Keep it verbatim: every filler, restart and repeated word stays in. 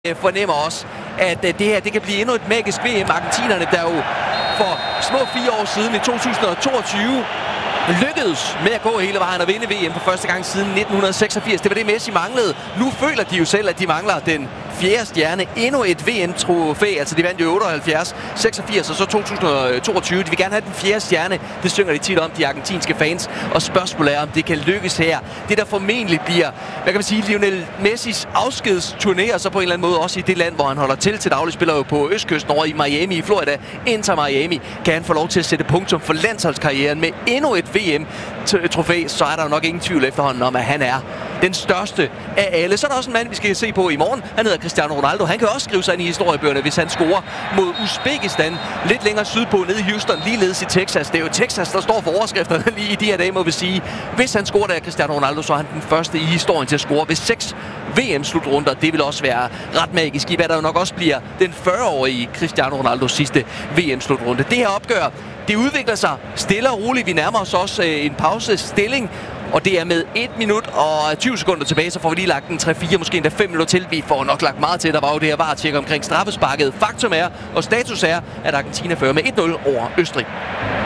Jeg fornemmer også, at det her det kan blive endnu et magisk V M. Argentinerne, der jo for små fire år siden i to tusind og toogtyve lykkedes med at gå hele vejen og vinde V M for første gang siden nitten seksogfirs. Det var det, Messi manglede. Nu føler de jo selv, at de mangler den fjerde stjerne. Endnu et V M-trofæ. Altså, de vandt jo otteoghalvfjerds, seksogfirs og så to tusind og toogtyve. De vil gerne have den fjerde stjerne. Det synger de tit om, de argentinske fans. Og spørgsmålet er, om det kan lykkes her. Det, der formentlig bliver, hvad kan man sige, Lionel Messis afskedsturné, og så på en eller anden måde også i det land, hvor han holder til til daglig, spiller jo på østkysten over i Miami i Florida. Inter Miami kan han få lov til at sætte punktum for landsholdskarrieren med endnu et V M-trofæ, så er der jo nok ingen tvivl efterhånden om, at han er den største af alle. Så er der også en mand, vi skal se på i morgen. Han hedder Cristiano Ronaldo. Han kan også skrive sig ind i historiebøgerne, hvis han scorer mod Uzbekistan lidt længere sydpå, nede i Houston, ligeledes i Texas. Det er jo Texas, der står for overskrifterne lige i de her dage, må vi sige. Hvis han scorer der, Cristiano Ronaldo, så er han den første i historien til at score ved seks V M-slutrunder. Det vil også være ret magisk, i hvad der jo nok også bliver den fyrre-årige Cristiano Ronaldos sidste V M-slutrunde. Det her opgør, det udvikler sig stille og roligt. Vi nærmer os også en pausestilling, og det er med et minut og tyve sekunder tilbage, så får vi lige lagt en tre fire, måske endda fem minutter til. Vi får nok lagt meget til. Der var jo det her var at tjekke omkring straffesparket. Faktum er, og status er, at Argentina fører med et nul over Østrig.